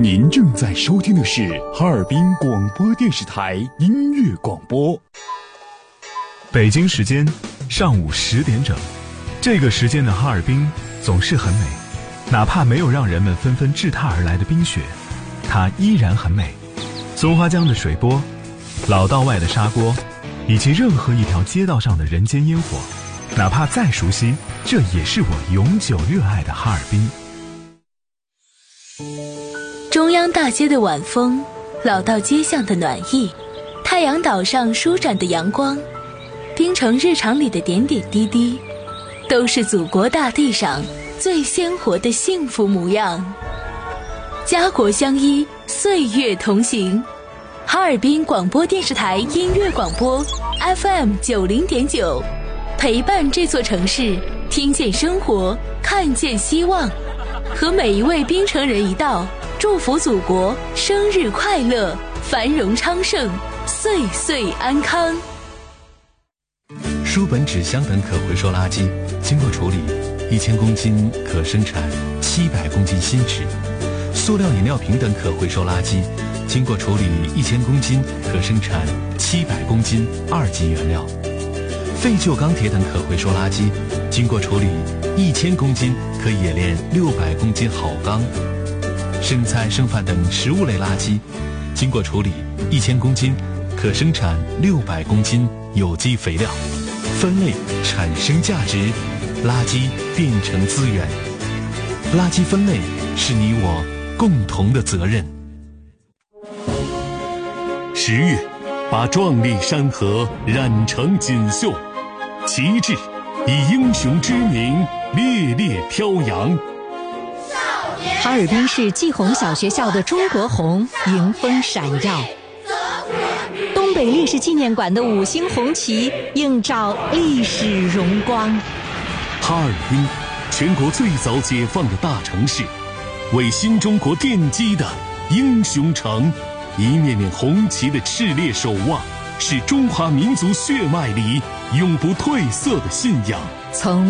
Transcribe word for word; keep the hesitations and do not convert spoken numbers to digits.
您正在收听的是哈尔滨广播电视台音乐广播。 北京时间上午十点整，这个时间的哈尔滨总是很美，哪怕没有让人们纷纷治踏而来的冰雪，它依然很美。松花江的水波，老道外的砂锅，以及任何一条街道上的人间烟火，哪怕再熟悉，这也是我永久热爱的哈尔滨。 中央大街的晚风，老道街巷的暖意，太阳岛上舒展的阳光，冰城日常里的点点滴滴，都是祖国大地上最鲜活的幸福模样。家国相依，岁月同行。哈尔滨广播电视台音乐广播 F M 九零点九，陪伴这座城市，听见生活，看见希望。和每一位冰城人一道，祝福祖国生日快乐，繁荣昌盛，岁岁安康。 书本、纸箱等可回收垃圾经过处理，一千公斤可生产七百公斤新纸；塑料饮料瓶等可回收垃圾经过处理，一千公斤可生产七百公斤二级原料；废旧钢铁等可回收垃圾经过处理，一千公斤可冶炼六百公斤好钢；剩菜剩饭等食物类垃圾经过处理，一千公斤可生产六百公斤有机肥料。分类产生价值，垃圾变成资源。垃圾分类是你我共同的责任。 十月，把壮丽山河染成锦绣，旗帜以英雄之名烈烈飘扬。 哈尔滨市季红小学校的中国红迎风闪耀，东北烈士纪念馆的五星红旗映照历史荣光。 哈尔滨，全国最早解放的大城市，为新中国奠基的英雄城。一面面红旗的炽烈守望，是中华民族血脉里永不褪色的信仰。 从